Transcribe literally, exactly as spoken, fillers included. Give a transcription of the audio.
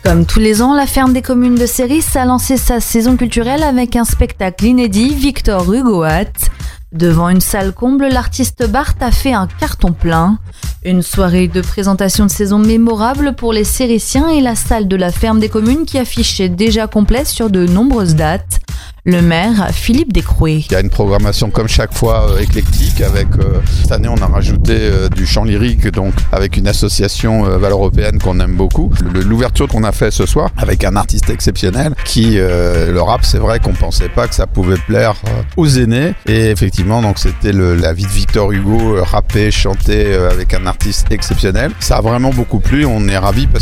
Comme tous les ans, la Ferme des communes de Céris a lancé sa saison culturelle avec un spectacle inédit, Victor Hugo Hat. Devant une salle comble, l'artiste Barthes a fait un carton plein. Une soirée de présentation de saison mémorable pour les Cérissiens et la salle de la Ferme des communes qui affichait déjà complète sur de nombreuses dates. Le maire, Philippe Descrouet. Il y a une programmation comme chaque fois euh, éclectique. Avec euh, cette année, on a rajouté euh, du chant lyrique, donc avec une association euh, Valeurs Européennes qu'on aime beaucoup. Le, l'ouverture qu'on a fait ce soir avec un artiste exceptionnel qui euh, le rap, c'est vrai qu'on pensait pas que ça pouvait plaire euh, aux aînés. Et effectivement, donc c'était le, la vie de Victor Hugo, euh, rappé, chanté euh, avec un artiste exceptionnel. Ça a vraiment beaucoup plu. On est ravis parce